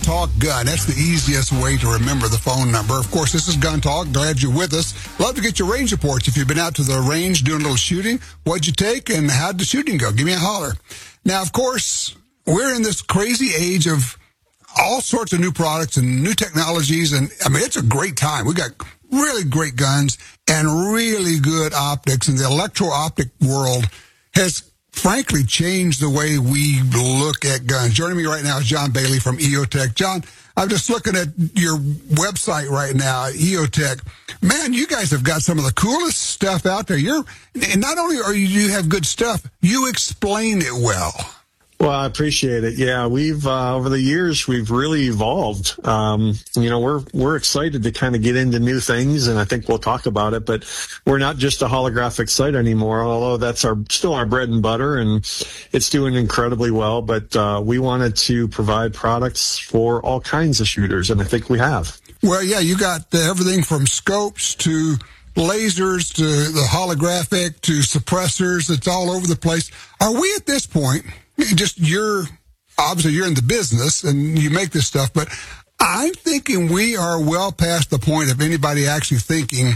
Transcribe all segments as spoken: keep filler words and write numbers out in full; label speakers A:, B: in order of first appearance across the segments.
A: Talk Gun. That's the easiest way to remember the phone number. Of course, this is Gun Talk. Glad you're with us. Love to get your range reports. If you've been out to the range doing a little shooting, what'd you take and how'd the shooting go? Give me a holler. Now, of course, we're in this crazy age of all sorts of new products and new technologies. And I mean, it's a great time. We got really great guns and really good optics. And the electro-optic world has frankly changed the way we look at guns. Joining me right now is John Bailey from EOTech. John, I'm just looking at your website right now, EOTech. Man, you guys have got some of the coolest stuff out there. You're, and not only are you, you have good stuff, you explain it well.
B: Well, I appreciate it. Yeah, we've uh, over the years we've really evolved. Um, you know, we're we're excited to kind of get into new things, and I think we'll talk about it. But we're not just a holographic sight anymore, although that's our still our bread and butter, and it's doing incredibly well. But uh, we wanted to provide products for all kinds of shooters, and I think we have.
A: Well, yeah, you got everything from scopes to lasers to the holographic to suppressors. It's all over the place. Are we at this point? Just you're obviously you're in the business and you make this stuff, but I'm thinking we are well past the point of anybody actually thinking,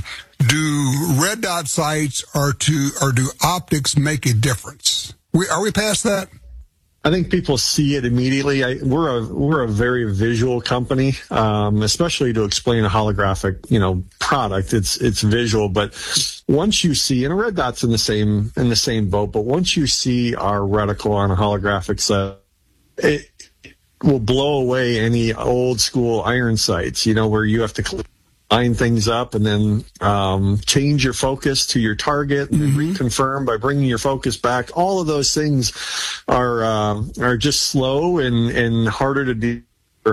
A: do red dot sights or to or do optics make a difference? We are we past that?
B: I think people see it immediately. I, we're a we're a very visual company, um, especially to explain a holographic, you know, product. It's it's visual, but once you see, and a red dot's in the same in the same boat, but once you see our reticle on a holographic set, it will blow away any old school iron sights. You know, where you have to line things up and then um, change your focus to your target and mm-hmm. reconfirm by bringing your focus back. All of those things are uh, are just slow and, and harder to do.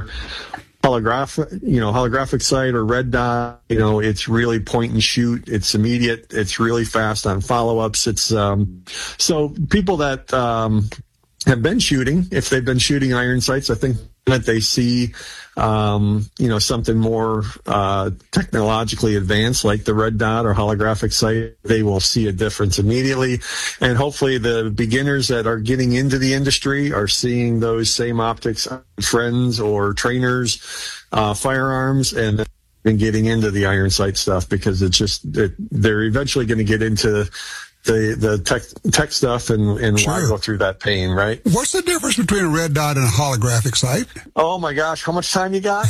B: Holographic, you know, holographic sight or red dot, you know, it's really point and shoot. It's immediate. It's really fast on follow-ups. It's um, so people that um, have been shooting, if they've been shooting iron sights, I think that they see, um, you know, something more uh, technologically advanced like the red dot or holographic sight, they will see a difference immediately. And hopefully the beginners that are getting into the industry are seeing those same optics, friends or trainers, uh, firearms, and then getting into the iron sight stuff because it's just, it, they're eventually going to get into the the tech tech stuff and, and
A: sure.
B: why go through that pain, right?
A: What's the difference between a red dot and a holographic sight?
B: Oh, my gosh. How much time you got?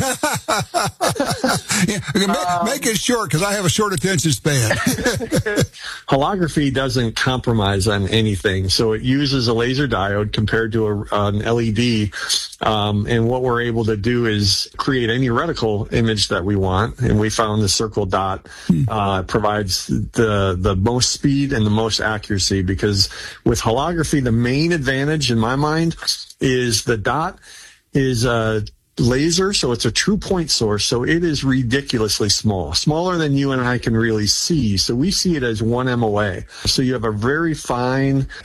A: yeah, make, um, make it short because I have a short attention span.
B: Holography doesn't compromise on anything. So it uses a laser diode compared to a, an L E D. Um, and what we're able to do is create any reticle image that we want. And we found the circle dot uh, provides the, the most speed and the most accuracy, because with holography, the main advantage in my mind is the dot is a laser, so it's a true point source, so it is ridiculously small, smaller than you and I can really see. So we see it as one M O A. So you have a very fine